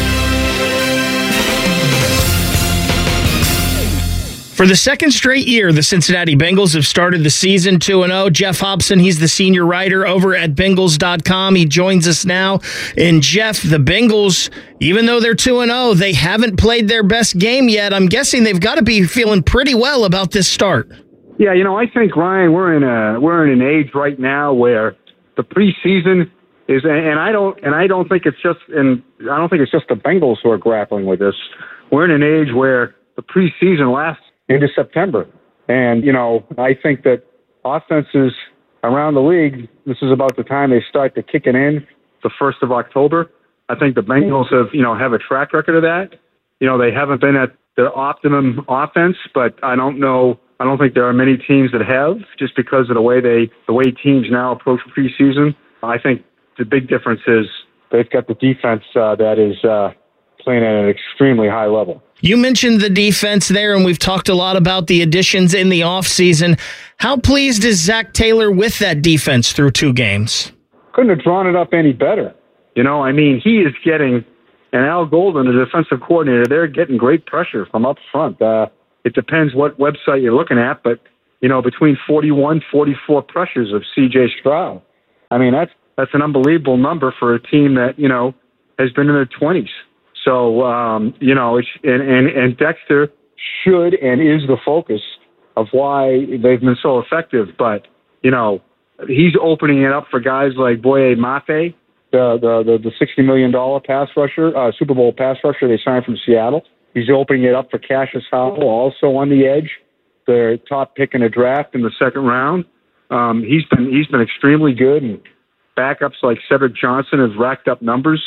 Speaker 22: For the second straight year, the Cincinnati Bengals have started the season two and oh. Jeff Hobson, he's the senior writer over at Bengals dot com. He joins us now. And Jeff, the Bengals, even though they're two and oh, they haven't played their best game yet. I'm guessing they've got to be feeling pretty well about this start.
Speaker 23: Yeah, you know, I think, Ryan, we're in a we're in an age right now where the preseason is, and I don't and I don't think it's just and I don't think it's just the Bengals who are grappling with this. We're in an age where the preseason lasts into September. And, you know, I think that offenses around the league, this is about the time they start to kick it in, the first of October. I think the Bengals have, you know, have a track record of that. You know, they haven't been at their optimum offense, but I don't know, I don't think there are many teams that have, just because of the way they, the way teams now approach preseason. I think the big difference is they've got the defense uh, that is uh, playing at an extremely high level.
Speaker 22: You mentioned the defense there, and we've talked a lot about the additions in the offseason. How pleased is Zach Taylor with that defense through two games?
Speaker 23: Couldn't have drawn it up any better. You know, I mean, he is getting, and Al Golden, the defensive coordinator, they're getting great pressure from up front. Uh, it depends what website you're looking at, but, you know, between forty-one, forty-four pressures of C J Stroud. I mean, that's that's an unbelievable number for a team that, you know, has been in their twenties. So, um, you know, it's, and, and, and Dexter should and is the focus of why they've been so effective. But, you know, he's opening it up for guys like Boye Mafe, the, the, the, the sixty million dollars pass rusher, uh, Super Bowl pass rusher they signed from Seattle. He's opening it up for Cassius Howell, also on the edge, the top pick in the draft in the second round. Um, he's been he's been extremely good, and backups like Cedric Johnson have racked up numbers.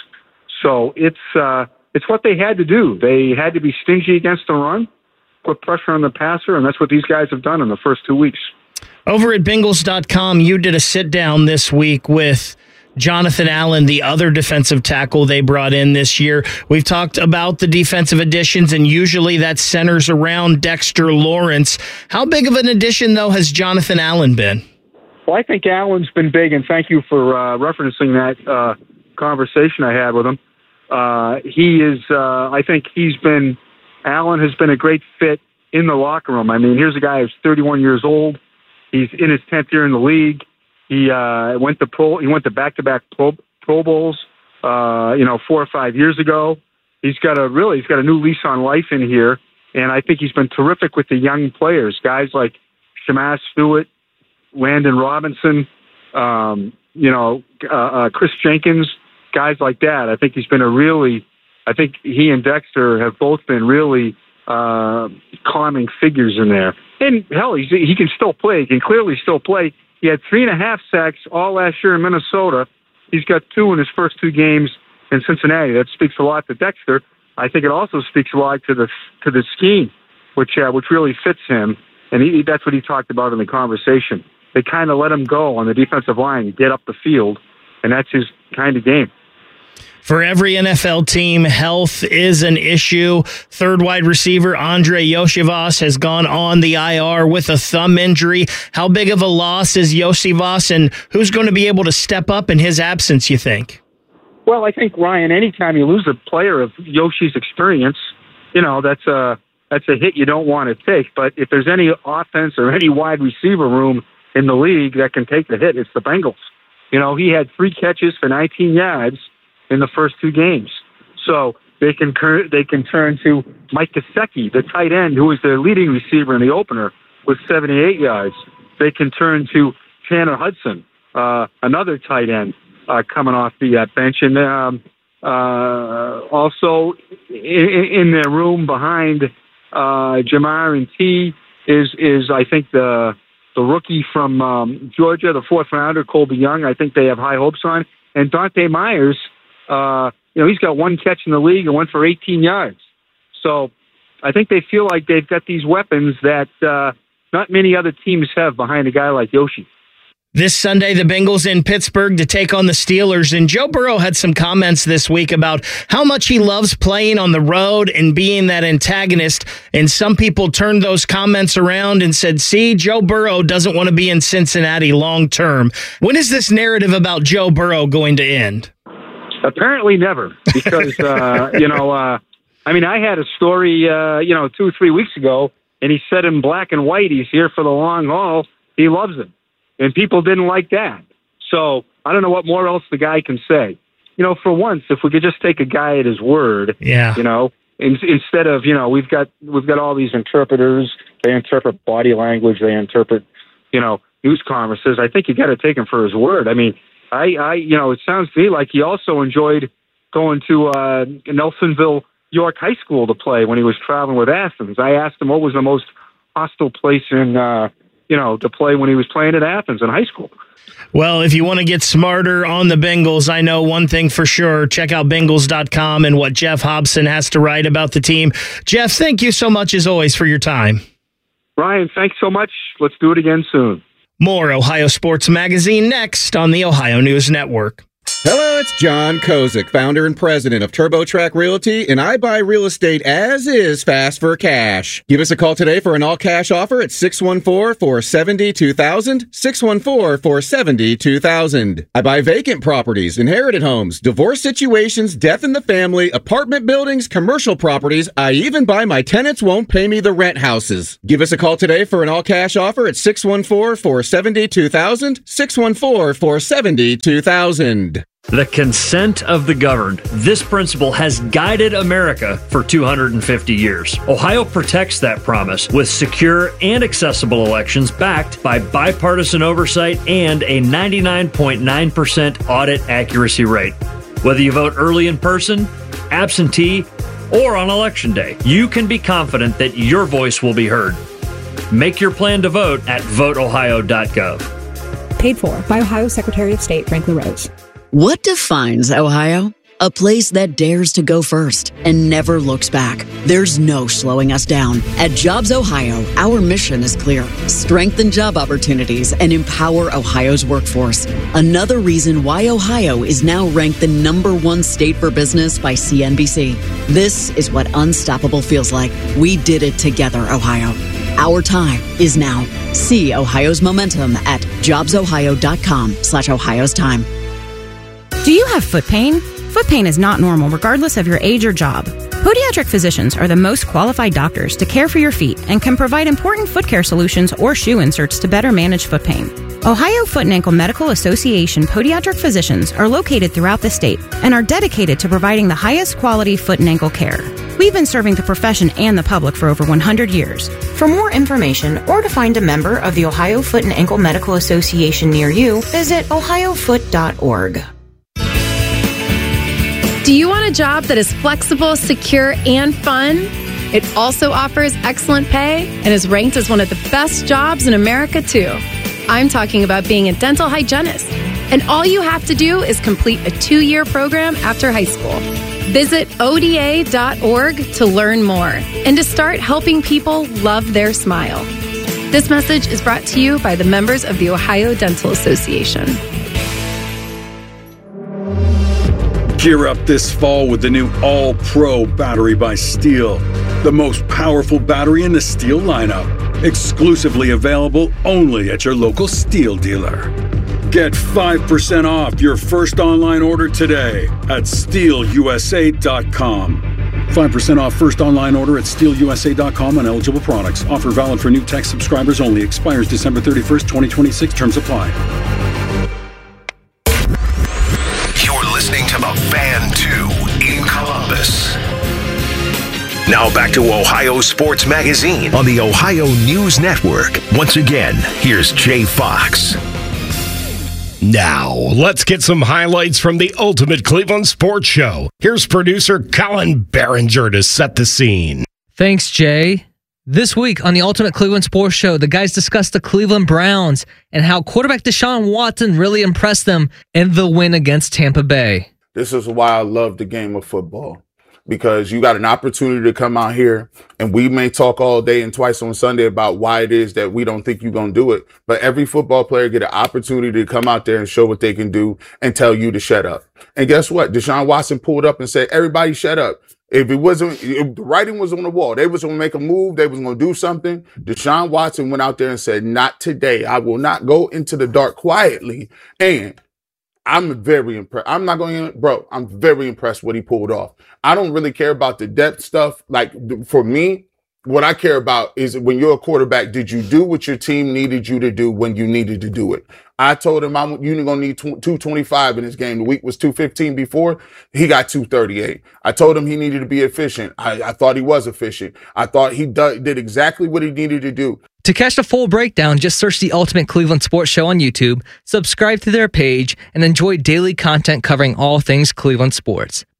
Speaker 23: So it's uh, it's what they had to do. They had to be stingy against the run, put pressure on the passer, and that's what these guys have done in the first two weeks.
Speaker 22: Over at Bengals dot com, you did a sit-down this week with Jonathan Allen, the other defensive tackle they brought in this year. We've talked about the defensive additions, and usually that centers around Dexter Lawrence. How big of an addition, though, has Jonathan Allen been?
Speaker 23: Well, I think Allen's been big, and thank you for uh, referencing that uh, conversation I had with him. Uh, he is, uh, I think he's been, Allen has been a great fit in the locker room. I mean, here's a guy who's thirty-one years old. He's in his tenth year in the league. He uh, went to pro. He went to back-to-back Pro, pro Bowls. Uh, you know, four or five years ago. He's got a really. He's got a new lease on life in here, and I think he's been terrific with the young players, guys like Shamas Stewart, Landon Robinson. Um, you know, uh, uh, Chris Jenkins, guys like that. I think he's been a really. I think he and Dexter have both been really uh, calming figures in there. And hell, he's, he can still play. He can clearly still play. He had three and a half sacks all last year in Minnesota. He's got two in his first two games in Cincinnati. That speaks a lot to Dexter. I think it also speaks a lot to the to the scheme, which uh, which really fits him. And he, that's what he talked about in the conversation. They kind of let him go on the defensive line, get up the field, and that's his kind of game.
Speaker 22: For every N F L team, health is an issue. Third wide receiver Andre Iosivas has gone on the I R with a thumb injury. How big of a loss is Iosivas, and who's going to be able to step up in his absence, you think?
Speaker 23: Well, I think, Ryan, anytime you lose a player of Yoshi's experience, you know, that's a, that's a hit you don't want to take. But if there's any offense or any wide receiver room in the league that can take the hit, it's the Bengals. You know, he had three catches for nineteen yards in the first two games. So they can they can turn to Mike Gesicki, the tight end, who was their leading receiver in the opener, with seventy-eight yards. They can turn to Tanner Hudson, uh, another tight end, uh, coming off the uh, bench. And um, uh, also in, in their room behind uh, Jamar and T is, is I think, the the rookie from um, Georgia, the fourth rounder, Colby Young. I think they have high hopes on. And Dante Myers, Uh, you know, he's got one catch in the league and went for eighteen yards. So I think they feel like they've got these weapons that uh, not many other teams have behind a guy like Yoshi.
Speaker 22: This Sunday, the Bengals in Pittsburgh to take on the Steelers. And Joe Burrow had some comments this week about how much he loves playing on the road and being that antagonist. And some people turned those comments around and said, see, Joe Burrow doesn't want to be in Cincinnati long term. When is this narrative about Joe Burrow going to end?
Speaker 23: Apparently never, because, uh, you know, uh, I mean, I had a story, uh, you know, two or three weeks ago, and he said in black and white, he's here for the long haul. He loves it. And people didn't like that. So I don't know what more else the guy can say. You know, for once, if we could just take a guy at his word,
Speaker 22: yeah.
Speaker 23: you know, in, instead of, you know, we've got we've got all these interpreters. They interpret body language. They interpret, you know, news conferences. I think you got to take him for his word. I mean, I, I, you know, it sounds to me like he also enjoyed going to uh, Nelsonville, York High School to play when he was traveling with Athens. I asked him what was the most hostile place in, uh, you know, to play when he was playing at Athens in high school.
Speaker 22: Well, if you want to get smarter on the Bengals, I know one thing for sure. Check out Bengals dot com and what Jeff Hobson has to write about the team. Jeff, thank you so much as always for your time.
Speaker 23: Ryan, thanks so much. Let's do it again soon.
Speaker 22: More Ohio Sports Magazine next on the Ohio News Network.
Speaker 4: Hello, it's John Kozik, founder and president of TurboTrack Realty, and I buy real estate as is, fast for cash. Give us a call today for an all-cash offer at six one four, four seven zero, two thousand, six one four, four seven zero, two thousand. I buy vacant properties, inherited homes, divorce situations, death in the family, apartment buildings, commercial properties. I even buy my tenants won't pay me the rent houses. Give us a call today for an all-cash offer at six one four, four seven zero, two thousand, six one four, four seven zero, two thousand.
Speaker 6: The consent of the governed. This principle has guided America for two hundred fifty years. Ohio protects that promise with secure and accessible elections backed by bipartisan oversight and a ninety-nine point nine percent audit accuracy rate. Whether you vote early in person, absentee, or on election day, you can be confident that your voice will be heard. Make your plan to vote at vote ohio dot gov.
Speaker 7: Paid for by Ohio Secretary of State Frank LaRose.
Speaker 8: What defines Ohio? A place that dares to go first and never looks back. There's no slowing us down. At Jobs Ohio, our mission is clear. Strengthen job opportunities and empower Ohio's workforce. Another reason why Ohio is now ranked the number one state for business by C N B C. This is what unstoppable feels like. We did it together, Ohio. Our time is now. See Ohio's momentum at jobs ohio dot com slash Ohio's time.
Speaker 9: Do you have foot pain? Foot pain is not normal regardless of your age or job. Podiatric physicians are the most qualified doctors to care for your feet and can provide important foot care solutions or shoe inserts to better manage foot pain. Ohio Foot and Ankle Medical Association podiatric physicians are located throughout the state and are dedicated to providing the highest quality foot and ankle care. We've been serving the profession and the public for over one hundred years. For more information or to find a member of the Ohio Foot and Ankle Medical Association near you, visit ohio foot dot org.
Speaker 11: Do you want a job that is flexible, secure, and fun? It also offers excellent pay and is ranked as one of the best jobs in America, too. I'm talking about being a dental hygienist. And all you have to do is complete a two-year program after high school. Visit O D A dot org to learn more and to start helping people love their smile. This message is brought to you by the members of the Ohio Dental Association.
Speaker 12: Gear up this fall with the new All-Pro battery by Steel, the most powerful battery in the Steel lineup. Exclusively available only at your local Steel dealer. Get five percent off your first online order today at steel u s a dot com. five percent off first online order at steel u s a dot com on eligible products. Offer valid for new tech subscribers only. Expires December thirty-first, twenty twenty-six. Terms apply.
Speaker 3: Listening to the Fan two in Columbus. Now back to Ohio Sports Magazine on the Ohio News Network. Once again, here's Jay Fox.
Speaker 1: Now, let's get some highlights from the Ultimate Cleveland Sports Show. Here's producer Colin Berenger to set the scene.
Speaker 24: Thanks, Jay. This week on the Ultimate Cleveland Sports Show, the guys discussed the Cleveland Browns and how quarterback Deshaun Watson really impressed them in the win against Tampa Bay.
Speaker 25: This is why I love the game of football, because you got an opportunity to come out here, and we may talk all day and twice on Sunday about why it is that we don't think you're going to do it. But every football player get an opportunity to come out there and show what they can do and tell you to shut up. And guess what? Deshaun Watson pulled up and said, everybody shut up. If it wasn't, if the writing was on the wall, they was going to make a move, they was going to do something. Deshaun Watson went out there and said, not today. I will not go into the dark quietly. And I'm very impressed. I'm not going to, bro, I'm very impressed what he pulled off. I don't really care about the depth stuff. Like, for me, what I care about is when you're a quarterback, did you do what your team needed you to do when you needed to do it? I told him I'm you're going to need two twenty-five in this game. The week was two fifteen before. He got two thirty-eight. I told him he needed to be efficient. I, I thought he was efficient. I thought he do, did exactly what he needed to do.
Speaker 24: To catch the full breakdown, just search the Ultimate Cleveland Sports Show on YouTube, subscribe to their page, and enjoy daily content covering all things Cleveland sports.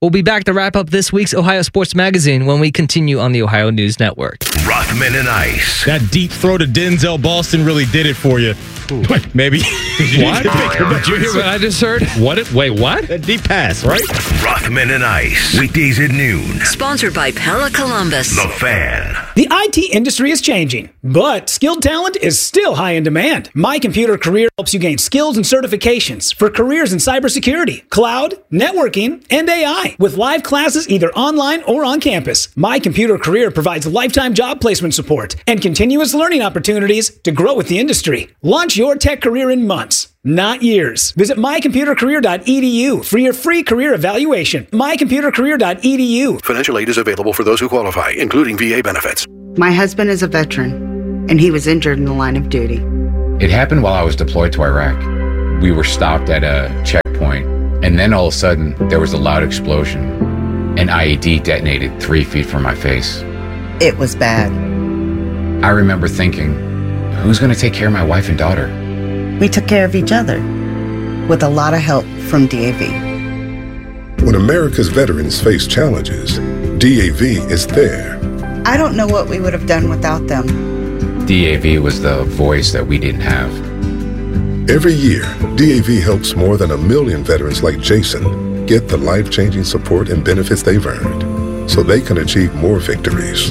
Speaker 24: We'll be back to wrap up this week's Ohio Sports Magazine when we continue on the Ohio News Network.
Speaker 3: Rothman and Ice.
Speaker 2: That deep throw to Denzel Boston really did it for you. Maybe.
Speaker 10: Did you, what? Did you hear what I just heard? What? Wait, what?
Speaker 2: That deep pass, right?
Speaker 3: Rothman and Ice. Weekdays at noon.
Speaker 5: Sponsored by Pella Columbus.
Speaker 3: The Fan.
Speaker 13: The I T industry is changing, but skilled talent is still high in demand. My Computer Career helps you gain skills and certifications for careers in cybersecurity, cloud, networking, and A I. With live classes either online or on campus, My Computer Career provides lifetime job placement support and continuous learning opportunities to grow with the industry. Launch your tech career in months, not years. Visit my computer career dot e d u for your free career evaluation. my computer career dot e d u.
Speaker 14: Financial aid is available for those who qualify, including V A benefits.
Speaker 15: My husband is a veteran, and he was injured in the line of duty.
Speaker 16: It happened while I was deployed to Iraq. We were stopped at a checkpoint, and then all of a sudden, there was a loud explosion. An I E D detonated three feet from my face.
Speaker 15: It was bad.
Speaker 16: I remember thinking, who's going to take care of my wife and daughter?
Speaker 15: We took care of each other, with a lot of help from D A V.
Speaker 18: When America's veterans face challenges, D A V is there.
Speaker 15: I don't know what we would have done without them.
Speaker 16: D A V was the voice that we didn't have.
Speaker 18: Every year, D A V helps more than a million veterans like Jason get the life-changing support and benefits they've earned so they can achieve more victories.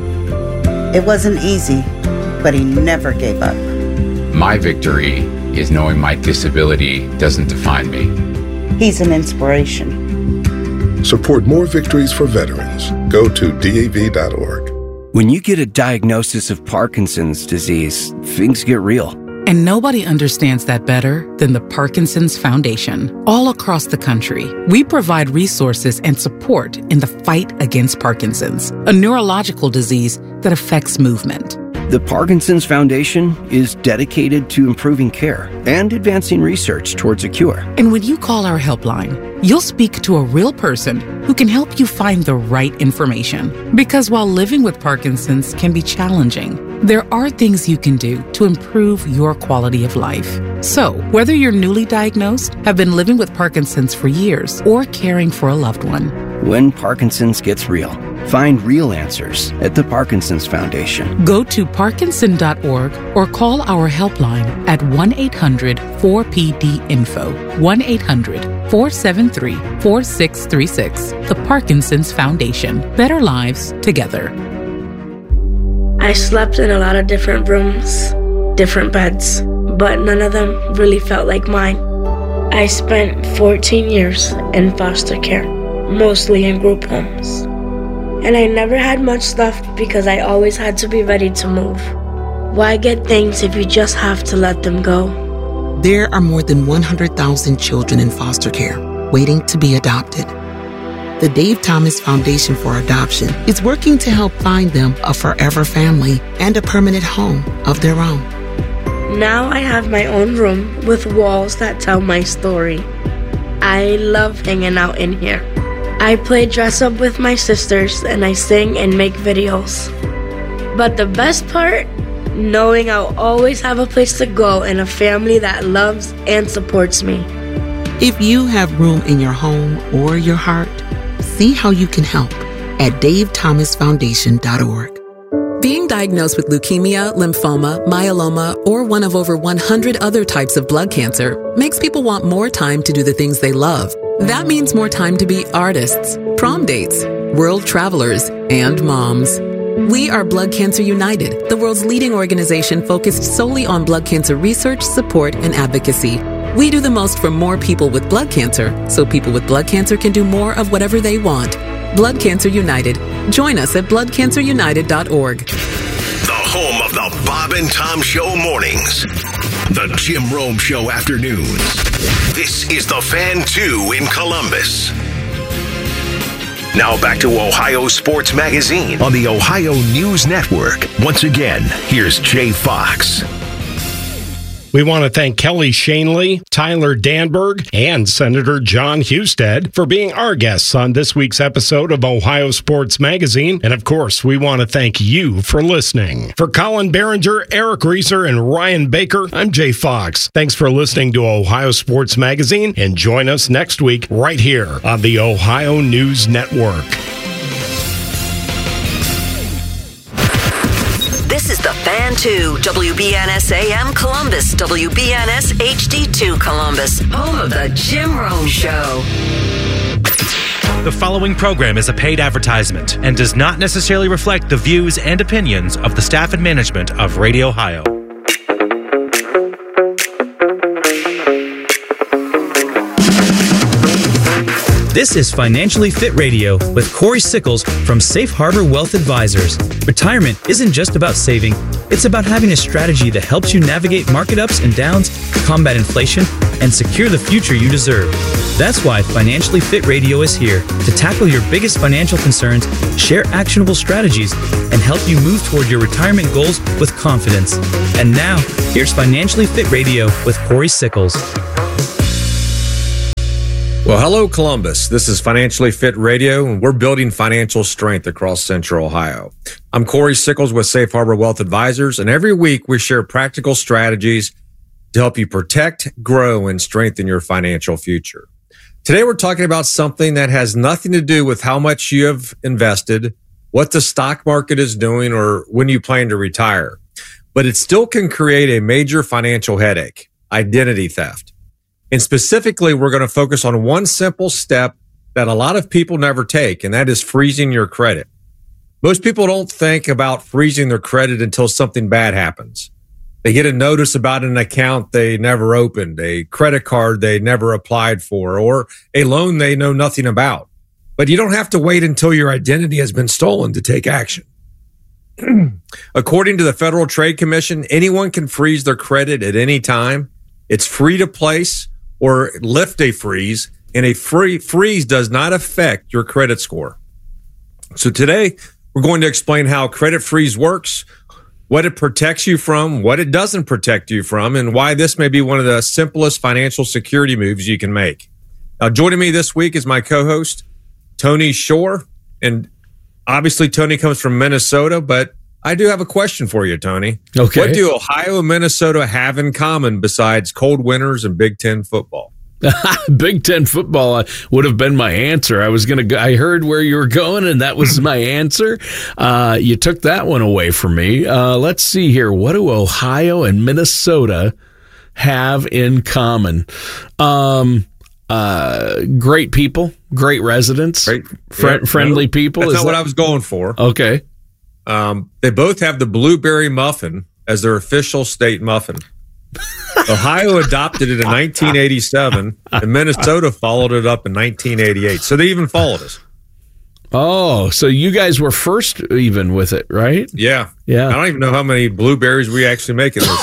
Speaker 15: It wasn't easy, but he never gave up.
Speaker 16: My victory is knowing my disability doesn't define me.
Speaker 15: He's an inspiration.
Speaker 18: Support more victories for veterans. Go to D A V dot org.
Speaker 26: When you get a diagnosis of Parkinson's disease, things get real.
Speaker 27: And nobody understands that better than the Parkinson's Foundation. All across the country, we provide resources and support in the fight against Parkinson's, a neurological disease that affects movement.
Speaker 26: The Parkinson's Foundation is dedicated to improving care and advancing research towards a cure.
Speaker 27: And when you call our helpline, you'll speak to a real person who can help you find the right information. Because while living with Parkinson's can be challenging, there are things you can do to improve your quality of life. So, whether you're newly diagnosed, have been living with Parkinson's for years, or caring for a loved one,
Speaker 26: when Parkinson's gets real, find real answers at the Parkinson's Foundation.
Speaker 27: Go to parkinson dot org or call our helpline at one eight hundred four P D info, one eight hundred four seven three four six three six. The Parkinson's Foundation. Better lives together.
Speaker 28: I slept in a lot of different rooms, different beds, but none of them really felt like mine. I spent fourteen years in foster care, mostly in group homes. And I never had much stuff because I always had to be ready to move. Why get things if you just have to let them go?
Speaker 29: There are more than one hundred thousand children in foster care waiting to be adopted. The Dave Thomas Foundation for Adoption is working to help find them a forever family and a permanent home of their own.
Speaker 28: Now I have my own room with walls that tell my story. I love hanging out in here. I play dress up with my sisters and I sing and make videos. But the best part? Knowing I'll always have a place to go and a family that loves and supports me.
Speaker 29: If you have room in your home or your heart, see how you can help at dave thomas foundation dot org.
Speaker 30: Being diagnosed with leukemia, lymphoma, myeloma, or one of over one hundred other types of blood cancer makes people want more time to do the things they love. That means more time to be artists, prom dates, world travelers, and moms. We are Blood Cancer United, the world's leading organization focused solely on blood cancer research, support, and advocacy. We do the most for more people with blood cancer, so people with blood cancer can do more of whatever they want. Blood Cancer United. Join us at blood cancer united dot org.
Speaker 3: The home of the Bob and Tom Show mornings. The Jim Rome Show afternoons. This is the Fan two in Columbus. Now back to Ohio Sports Magazine on the Ohio News Network. Once again, here's Jay Fox.
Speaker 1: We want to thank Kelly Shanley, Tyler Danberg, and Senator John Husted for being our guests on this week's episode of Ohio Sports Magazine. And of course, we want to thank you for listening. For Colin Behringer, Eric Reeser, and Ryan Baker, I'm Jay Fox. Thanks for listening to Ohio Sports Magazine, and join us next week right here on the Ohio News Network.
Speaker 5: This is the Fan two, W B N S A M Columbus, W B N S H D two Columbus, home of the Jim Rome Show.
Speaker 4: The following program is a paid advertisement and does not necessarily reflect the views and opinions of the staff and management of Radio Ohio.
Speaker 6: This is Financially Fit Radio with Corey Sickles from Safe Harbor Wealth Advisors. Retirement isn't just about saving, it's about having a strategy that helps you navigate market ups and downs, combat inflation, and secure the future you deserve. That's why Financially Fit Radio is here to tackle your biggest financial concerns, share actionable strategies, and help you move toward your retirement goals with confidence. And now, here's Financially Fit Radio with Corey Sickles.
Speaker 7: Well, hello, Columbus. This is Financially Fit Radio, and we're building financial strength across Central Ohio. I'm Corey Sickles with Safe Harbor Wealth Advisors, and every week we share practical strategies to help you protect, grow, and strengthen your financial future. Today, we're talking about something that has nothing to do with how much you have invested, what the stock market is doing, or when you plan to retire. But it still can create a major financial headache: identity theft. And specifically, we're going to focus on one simple step that a lot of people never take, and that is freezing your credit. Most people don't think about freezing their credit until something bad happens. They get a notice about an account they never opened, a credit card they never applied for, or a loan they know nothing about. But you don't have to wait until your identity has been stolen to take action. According to the Federal Trade Commission, anyone can freeze their credit at any time. It's free to place or lift a freeze, and a free freeze does not affect your credit score. So today, we're going to explain how credit freeze works, what it protects you from, what it doesn't protect you from, and why this may be one of the simplest financial security moves you can make. Now, joining me this week is my co-host, Tony Shore. And obviously, Tony comes from Minnesota, but I do have a question for you, Tony.
Speaker 10: Okay.
Speaker 7: What do Ohio and Minnesota have in common besides cold winters and Big Ten football?
Speaker 10: Big Ten football would have been my answer. I was going to go, I heard where you were going, and that was my answer. Uh, you took that one away from me. Uh, let's see here. What do Ohio and Minnesota have in common? Um, uh, great people, great residents, great, fr- yeah, friendly no, people.
Speaker 7: That's
Speaker 10: Is
Speaker 7: not
Speaker 10: that-
Speaker 7: what I was going for.
Speaker 10: Okay.
Speaker 7: Um, they both have the blueberry muffin as their official state muffin. Ohio adopted it in nineteen eighty-seven, and Minnesota followed it up in nineteen eighty-eight. So they even followed us.
Speaker 10: Oh, so you guys were first even with it, right?
Speaker 7: Yeah.
Speaker 10: Yeah.
Speaker 7: I don't even know how many blueberries we actually make in this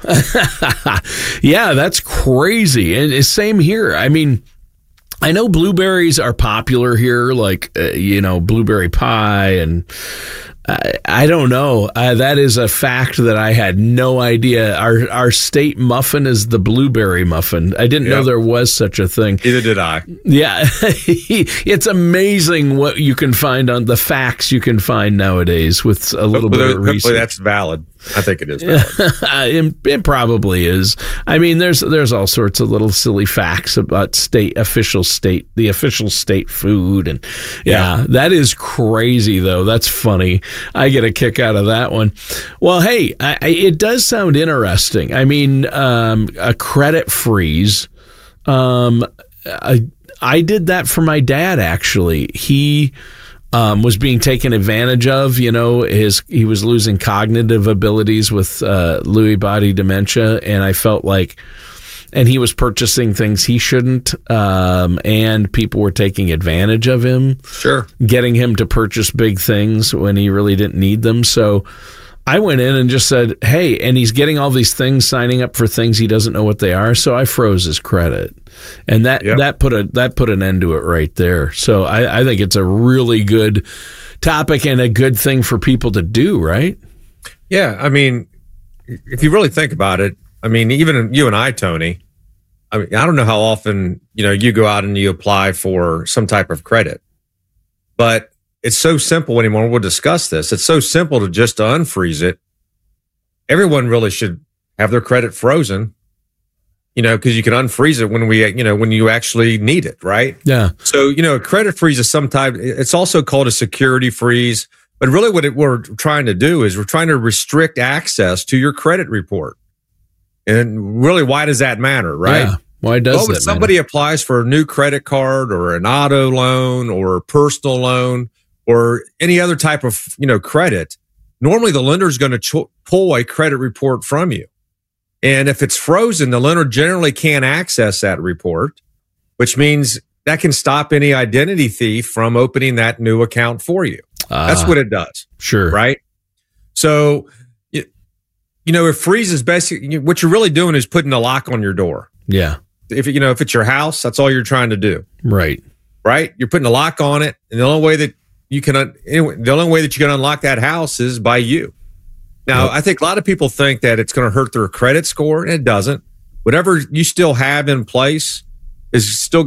Speaker 7: state.
Speaker 10: Yeah, that's crazy. And it's same here. I mean, I know blueberries are popular here, like, uh, you know, blueberry pie, and I, I don't know. Uh, that is a fact that I had no idea. Our our state muffin is the blueberry muffin. I didn't
Speaker 7: Yeah.
Speaker 10: know there was such a thing.
Speaker 7: Neither did I.
Speaker 10: Yeah. It's amazing what you can find on the facts you can find nowadays with a little
Speaker 7: Hopefully,
Speaker 10: bit of research.
Speaker 7: hopefully that's valid. I think it is valid.
Speaker 10: it, it probably is. I mean, there's there's all sorts of little silly facts about state official state, the official state food, and yeah, yeah, that is crazy though. That's funny. I get a kick out of that one. Well, hey, I, I, it does sound interesting. I mean, um, a credit freeze. Um, I, I did that for my dad actually. He. Um, was being taken advantage of, you know, his he was losing cognitive abilities with uh, Lewy body dementia, and I felt like, and he was purchasing things he shouldn't, um, and people were taking advantage of him,
Speaker 7: sure,
Speaker 10: getting him to purchase big things when he really didn't need them. So I went in and just said, hey, and he's getting all these things, signing up for things he doesn't know what they are. So I froze his credit, and that yep. that put a that put an end to it right there. So I, I think it's a really good topic and a good thing for people to do, right?
Speaker 7: Yeah, I mean, if you really think about it, I mean, even you and I, Tony, I mean, I don't know how often, you know, you go out and you apply for some type of credit, but it's so simple anymore. We'll discuss this. It's so simple to just to unfreeze it. Everyone really should have their credit frozen, you know, because you can unfreeze it when we, you know, when you actually need it, right?
Speaker 10: Yeah.
Speaker 7: So, you know, a credit freeze is some type, it's also called a security freeze, but really what it, we're trying to do is we're trying to restrict access to your credit report. And really, why does that matter, right?
Speaker 10: Yeah. Why does
Speaker 7: well,
Speaker 10: that
Speaker 7: when somebody
Speaker 10: matter?
Speaker 7: applies for a new credit card or an auto loan or a personal loan or any other type of, you know, credit, normally the lender is going to ch- pull a credit report from you. And if it's frozen, the lender generally can't access that report, which means that can stop any identity thief from opening that new account for you. Uh, That's what it does.
Speaker 10: Sure.
Speaker 7: Right? So, you, you know, it freezes basically, what you're really doing is putting a lock on your door.
Speaker 10: Yeah.
Speaker 7: If you know, if it's your house, that's all you're trying to do.
Speaker 10: Right.
Speaker 7: Right? You're putting a lock on it. And the only way that you can, anyway, the only way that you can unlock that house is by you. Now, yep. I think a lot of people think that it's going to hurt their credit score, and it doesn't. Whatever you still have in place is still